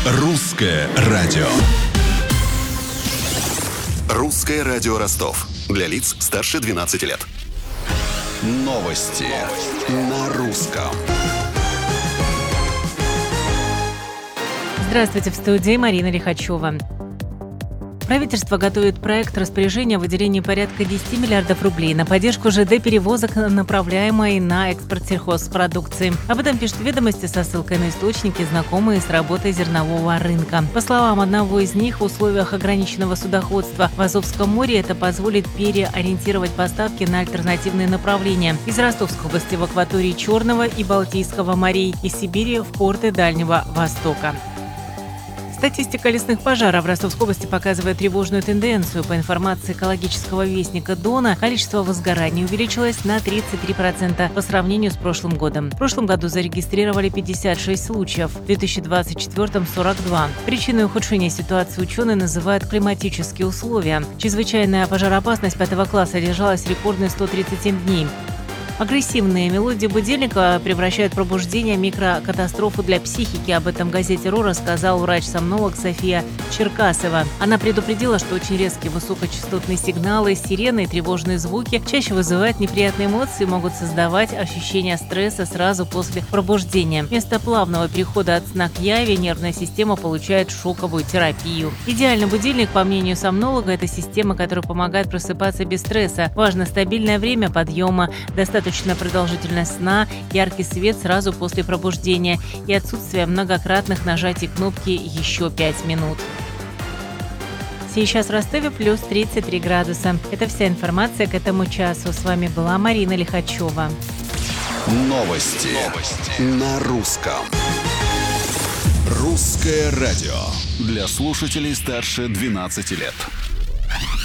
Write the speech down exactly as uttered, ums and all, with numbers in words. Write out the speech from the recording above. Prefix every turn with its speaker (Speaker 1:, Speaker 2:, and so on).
Speaker 1: Русское радио.
Speaker 2: Русское радио Ростов. Для лиц старше двенадцати лет.
Speaker 1: Новости на русском.
Speaker 3: Здравствуйте, в студии Марина Лихачева. Правительство готовит проект распоряжения о выделении порядка десяти миллиардов рублей на поддержку ЖД-перевозок, направляемой на экспорт сельхозпродукции. Об этом пишут «Ведомости» со ссылкой на источники, знакомые с работой зернового рынка. По словам одного из них, в условиях ограниченного судоходства в Азовском море это позволит переориентировать поставки на альтернативные направления из Ростовской области в акватории Черного и Балтийского морей, из Сибири в порты Дальнего Востока. Статистика лесных пожаров в Ростовской области показывает тревожную тенденцию. По информации экологического вестника Дона, количество возгораний увеличилось на тридцать три процента по сравнению с прошлым годом. В прошлом году зарегистрировали пятьдесят шесть случаев, в две тысячи двадцать четвёртом – сорок два. Причиной ухудшения ситуации ученые называют климатические условия. Чрезвычайная пожароопасность пятого класса держалась рекордные сто тридцать семь дней. Агрессивные мелодии будильника превращают пробуждение в микрокатастрофу для психики. Об этом газете РУ рассказал врач-сомнолог София Черкасова. Она предупредила, что очень резкие высокочастотные сигналы, сирены и тревожные звуки чаще вызывают неприятные эмоции и могут создавать ощущение стресса сразу после пробуждения. Вместо плавного перехода от сна к яви нервная система получает шоковую терапию. Идеальный будильник, по мнению сомнолога, это система, которая помогает просыпаться без стресса. Важно стабильное время подъема, достаточно продолжительность сна, яркий свет сразу после пробуждения и отсутствие многократных нажатий кнопки «Еще пять минут». Сейчас в Ростове плюс тридцать три градуса. Это вся информация к этому часу. С вами была Марина Лихачева.
Speaker 1: Новости, Новости. на русском. Русское радио. Для слушателей старше двенадцати лет.